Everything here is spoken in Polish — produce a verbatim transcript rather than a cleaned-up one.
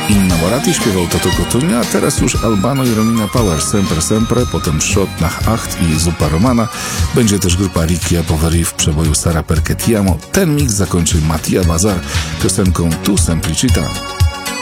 Inna Moratti śpiewał Toto Cotugno, a teraz już Albano i Romina Power, Sempre Sempre, potem Schott nach acht i Zupa Romana. Będzie też grupa Ricky Poveri w przeboju Sara Perché Ti Amo. Ten mix zakończy Mattia Bazar piosenką Tu Semplicità.